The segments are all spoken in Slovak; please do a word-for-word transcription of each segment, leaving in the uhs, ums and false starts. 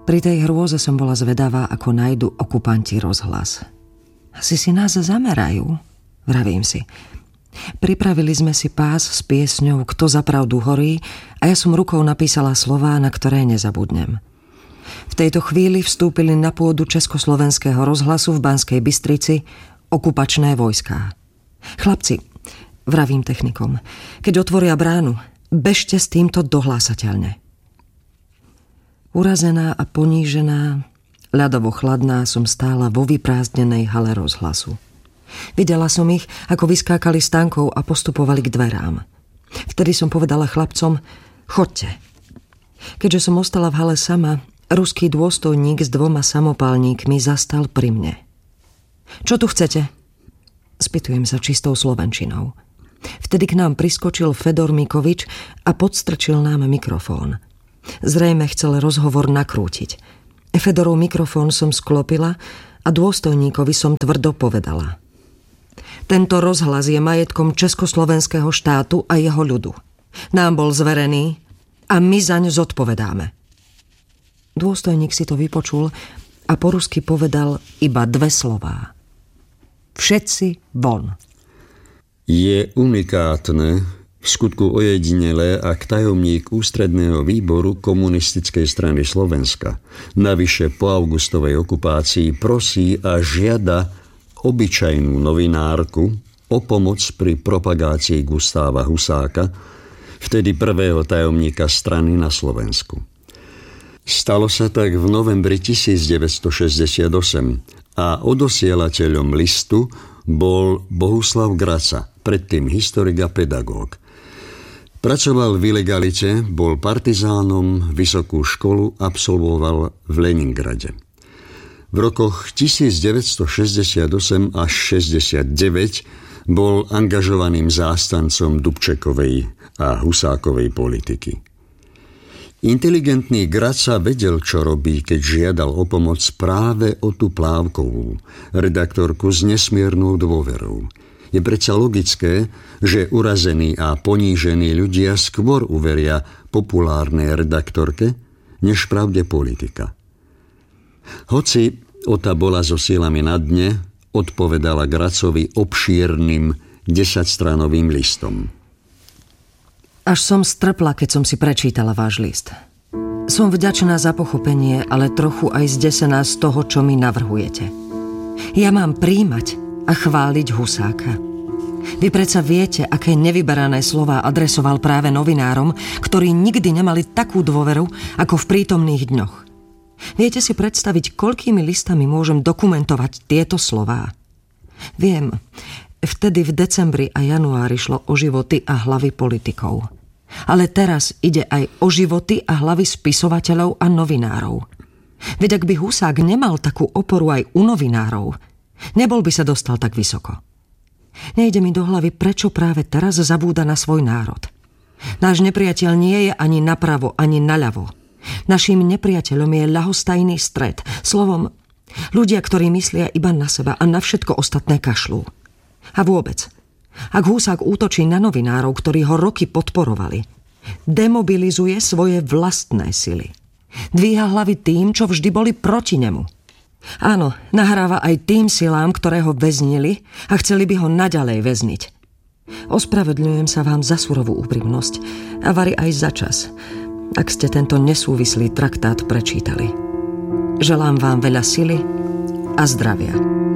Pri tej hrôze som bola zvedavá, ako nájdu okupanti rozhlas. Asi si nás zamerajú, vravím si. Pripravili sme si pás s piesňou Kto za pravdu horí a ja som rukou napísala slová, na ktoré nezabudnem. V tejto chvíli vstúpili na pôdu Československého rozhlasu v Banskej Bystrici okupačné vojská. Chlapci, vravím technikom, keď otvoria bránu, bežte s týmto dohlásateľne. Urazená a ponížená, ľadovo chladná som stála vo vyprázdnenej hale rozhlasu. Videla som ich, ako vyskákali z tankov a postupovali k dverám. Vtedy som povedala chlapcom, choďte. Keďže som ostala v hale sama, ruský dôstojník s dvoma samopálníkmi zastal pri mne. Čo tu chcete? Spýtujem sa čistou slovenčinou. Vtedy k nám priskočil Fedor Mikovič a podstrčil nám mikrofón. Zrejme chcel rozhovor nakrútiť. Fedorov mikrofón som sklopila a dôstojníkovi som tvrdo povedala. Tento rozhlas je majetkom Československého štátu a jeho ľudu. Nám bol zverený a my zaň zodpovedáme. Dôstojník si to vypočul a po rusky povedal iba dve slová. Všetci von. Je unikátne, v skutku ojedinelé, ak tajomník ústredného výboru Komunistickej strany Slovenska navyše po augustovej okupácii prosí a žiada obyčajnú novinárku o pomoc pri propagácii Gustáva Husáka, vtedy prvého tajomníka strany na Slovensku. Stalo sa tak v novembri devätnásťstošesťdesiatosem a odosielateľom listu bol Bohuslav Graca, predtým historik a pedagóg. Pracoval v ilegalite, bol partizánom, vysokú školu absolvoval v Leningrade. V rokoch devätnásťstošesťdesiatosem až šesťdesiatdeväť bol angažovaným zástancom Dubčekovej a Husákovej politiky. Inteligentný Graca vedel, čo robí, keď žiadal o pomoc práve o tú Plávkovú, redaktorku s nesmiernou dôverou. Je predsa logické, že urazení a ponížení ľudia skôr uveria populárnej redaktorke, než pravde politika. Hoci Ota bola so sílami na dne, odpovedala Gracovi obšírnym desaťstranovým listom. Až som strpla, keď som si prečítala váš list. Som vďačná za pochopenie, ale trochu aj zdesená z toho, čo mi navrhujete. Ja mám prijímať a chváliť Husáka. Vy predsa viete, aké nevyberané slová adresoval práve novinárom, ktorí nikdy nemali takú dôveru, ako v prítomných dňoch. Viete si predstaviť, koľkými listami môžem dokumentovať tieto slová? Viem, vtedy v decembri a januári šlo o životy a hlavy politikov. Ale teraz ide aj o životy a hlavy spisovateľov a novinárov. Veď ak by Husák nemal takú oporu aj u novinárov, nebol by sa dostal tak vysoko. Nejde mi do hlavy, prečo práve teraz zabúda na svoj národ. Náš nepriateľ nie je ani napravo, ani naľavo. Naším nepriateľom je ľahostajný stred. Slovom, ľudia, ktorí myslia iba na seba a na všetko ostatné kašľú. A vôbec, ak Husák útočí na novinárov, ktorí ho roky podporovali, demobilizuje svoje vlastné sily. Dvíha hlavy tým, čo vždy boli proti nemu. Áno, nahráva aj tým silám, ktoré ho väznili a chceli by ho naďalej väzniť. Ospravedľujem sa vám za surovú úprimnosť a vari aj za čas, ak ste tento nesúvislý traktát prečítali. Želám vám veľa sily a zdravia.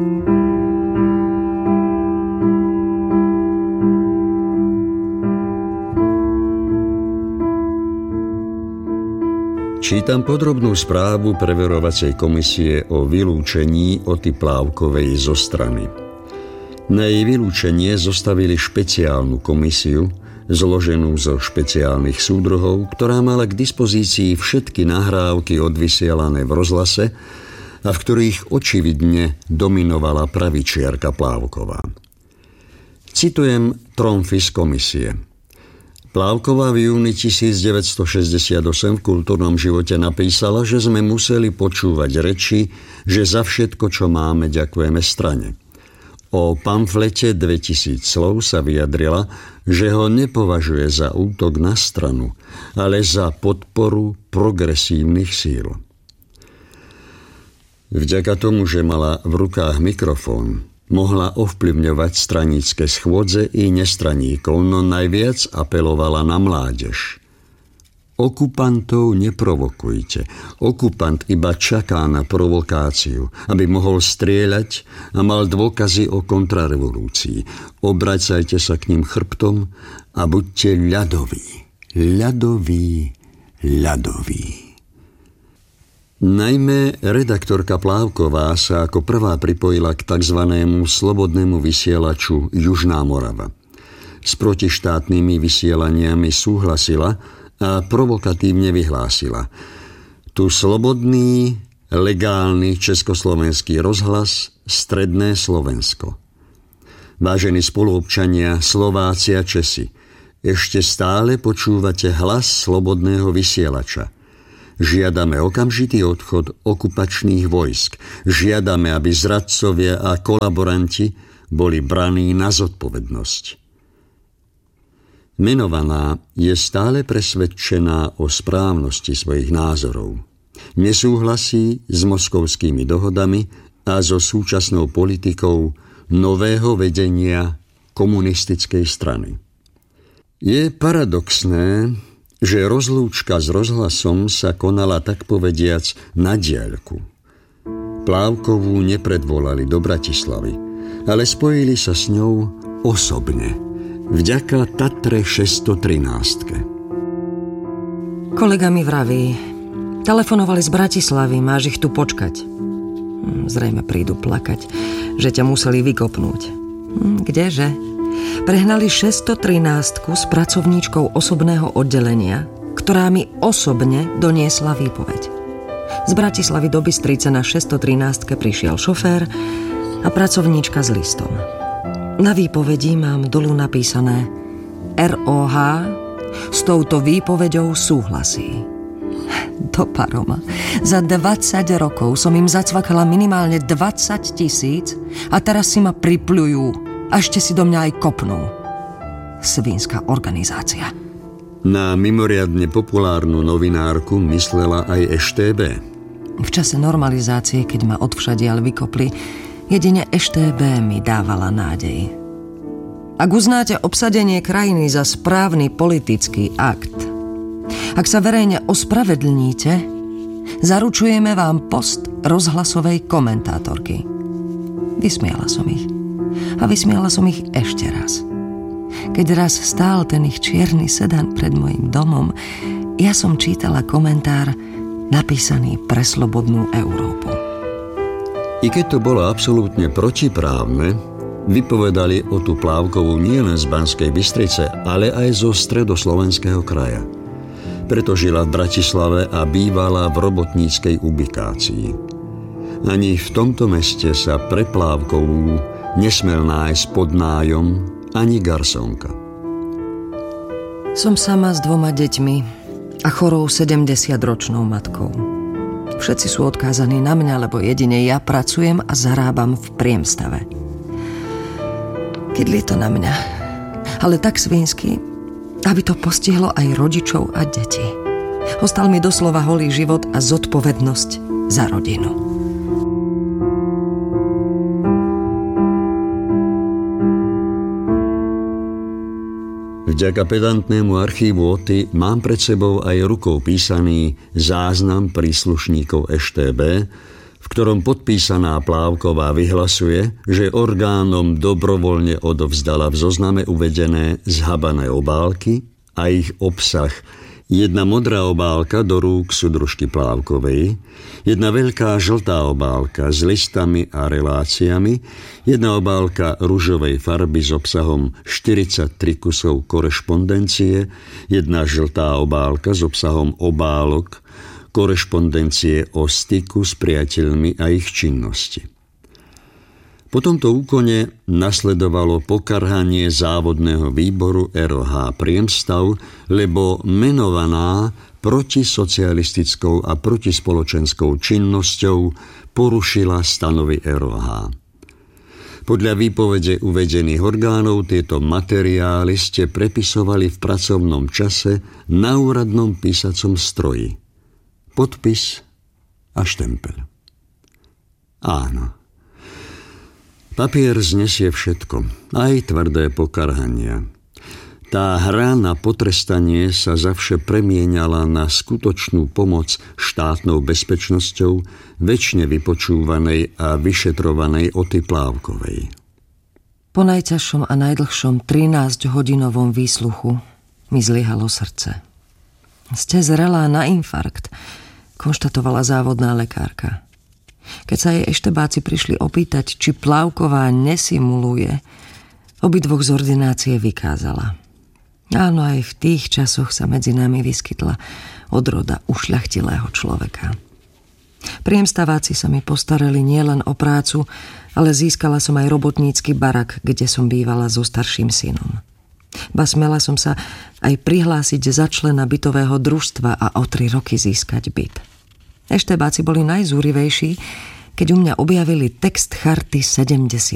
Čítam podrobnú správu preverovacej komisie o vylúčení Oty Plávkovej zo strany. Na jej vylúčenie zostavili špeciálnu komisiu, zloženú zo špeciálnych súdruhov, ktorá mala k dispozícii všetky nahrávky odvysielané v rozhlase a v ktorých očividne dominovala pravičiarka Plávková. Citujem tromfy z komisie. Plávková v júni devätnásťstošesťdesiatosem v Kultúrnom živote napísala, že sme museli počúvať reči, že za všetko, čo máme, ďakujeme strane. O pamflete dvetisíc slov sa vyjadrila, že ho nepovažuje za útok na stranu, ale za podporu progresívnych síl. Vďaka tomu, že mala v rukách mikrofón, mohla ovplyvňovať stranické schôdze i nestraníkov, no najviac apelovala na mládež. Okupantov neprovokujte. Okupant iba čaká na provokáciu, aby mohol strieľať a mal dôkazy o kontrarevolúcii. Obracajte sa k ním chrbtom a buďte ľadoví. Ľadoví, ľadoví. Najmä redaktorka Plávková sa ako prvá pripojila k takzvanému slobodnému vysielaču Južná Morava. S protištátnymi vysielaniami súhlasila a provokatívne vyhlásila: tu slobodný, legálny československý rozhlas, Stredné Slovensko. Vážení spoluobčania, Slováci a Česi, ešte stále počúvate hlas slobodného vysielača. Žiadame okamžitý odchod okupačných vojsk. Žiadame, aby zradcovia a kolaboranti boli braní na zodpovednosť. Menovaná je stále presvedčená o správnosti svojich názorov. Nesúhlasí s moskovskými dohodami a so súčasnou politikou nového vedenia komunistickej strany. Je paradoxné, že rozlúčka s rozhlasom sa konala tak povediac na diaľku. Plávkovú nepredvolali do Bratislavy, ale spojili sa s ňou osobne, vďaka Tatre šesťstotrinásť. Kolega mi vraví, telefonovali z Bratislavy, máš ich tu počkať. Zrejme prídu plakať, že ťa museli vykopnúť. Kdeže? Prehnali šesťstotrinásť s pracovníčkou osobného oddelenia, ktorá mi osobne doniesla výpoveď. Z Bratislavy do Bystrice na šesťstotrinásť prišiel šofér a pracovníčka s listom. Na výpovedi mám dolu napísané er ó há s touto výpoveďou súhlasí. Do paroma. Za dvadsať rokov som im zacvakala minimálne dvadsať tisíc a teraz si ma pripľujú a ešte si do mňa aj kopnú. Svinská organizácia. Na mimoriadne populárnu novinárku myslela aj es té bé. V čase normalizácie, keď ma odvšadiaľ vykopli, jedine es té bé mi dávala nádej. Ak uznáte obsadenie krajiny za správny politický akt, ak sa verejne ospravedlníte, zaručujeme vám post rozhlasovej komentátorky. Vysmiala som ich. A vysmiala som ich ešte raz. Keď raz stál ten ich čierny sedan pred mojím domom, ja som čítala komentár napísaný pre slobodnú Európu. I keď to bolo absolútne protiprávne, vypovedali o tú Plávkovú nielen z Banskej Bystrice, ale aj zo stredoslovenského kraja. Preto žila v Bratislave a bývala v robotníckej ubikácii. Ani v tomto meste sa pre Plávkovú nesmel nájsť pod nájom ani garsonka. Som sama s dvoma deťmi a chorou sedemdesiatročnou matkou. Všetci sú odkázaní na mňa, lebo jedine ja pracujem a zarábam v priemstave. Kydli to na mňa, ale tak svinsky, aby to postihlo aj rodičov a deti. Ostal mi doslova holý život a zodpovednosť za rodinu. Vďaka pedantnému archívu Oty mám pred sebou aj rukou písaný záznam príslušníkov es té bé, v ktorom podpísaná Plávková vyhlasuje, že orgánom dobrovoľne odovzdala v zozname uvedené zhabané obálky a ich obsah. Jedna modrá obálka do rúk súdružky Plávkovej, jedna veľká žltá obálka s listami a reláciami, jedna obálka ružovej farby s obsahom štyridsaťtri kusov korešpondencie, jedna žltá obálka s obsahom obálok, korešpondencie o styku s priateľmi a ich činnosti. Po tomto úkone nasledovalo pokarhanie závodného výboru er ó há Priemstav, lebo menovaná protisocialistickou a protispoločenskou činnosťou porušila stanovy er ó há. Podľa výpovede uvedených orgánov tieto materiály ste prepisovali v pracovnom čase na úradnom písacom stroji. Podpis a štempel. Áno. Papier znesie všetko, aj tvrdé pokarhania. Tá hra na potrestanie sa zavše premieňala na skutočnú pomoc štátnou bezpečnosťou večne vypočúvanej a vyšetrovanej Oty Plávkovej. Po najťažšom a najdlhšom trinásťhodinovom výsluchu mi zlyhalo srdce. Ste zrelá na infarkt, konštatovala závodná lekárka. Keď sa jej eštebáci prišli opýtať, či Plávková nesimuluje, obidvoch z ordinácie vykázala. Áno, aj v tých časoch sa medzi nami vyskytla odroda ušľachtilého človeka. Priemstaváci sa mi postarali nielen o prácu, ale získala som aj robotnícky barak, kde som bývala so starším synom. Ba smela som sa aj prihlásiť za člena bytového družstva a o tri roky získať byt. Eštebáci boli najzúrivejší, keď u mňa objavili text charty sedemdesiat.